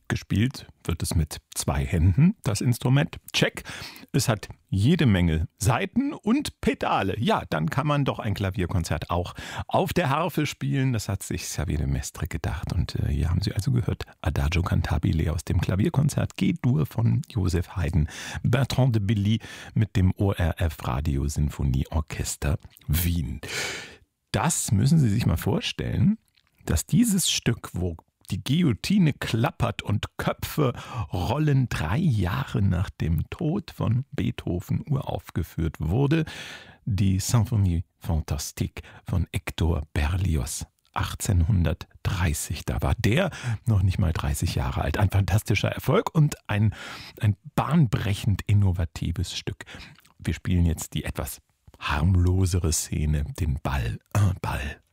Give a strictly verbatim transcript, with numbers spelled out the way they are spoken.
Gespielt wird es mit zwei Händen, das Instrument. Check. Es hat jede Menge Saiten und Pedale. Ja, dann kann man doch ein Klavierkonzert auch auf der Harfe spielen. Das hat sich Xavier de Maistre gedacht. Und äh, hier haben Sie also gehört Adagio Cantabile aus dem Klavierkonzert G-Dur von Joseph Haydn. Bertrand de Billy mit dem O R F Radio Sinfonieorchester Wien. Das müssen Sie sich mal vorstellen, dass dieses Stück, wo die Guillotine klappert und Köpfe rollen, drei Jahre nach dem Tod von Beethoven uraufgeführt wurde. Die Symphonie Fantastique von Hector Berlioz. achtzehnhundertdreißig, da war der noch nicht mal dreißig Jahre alt. Ein fantastischer Erfolg und ein, ein bahnbrechend innovatives Stück. Wir spielen jetzt die etwas harmlosere Szene, den Ball. Un Ball.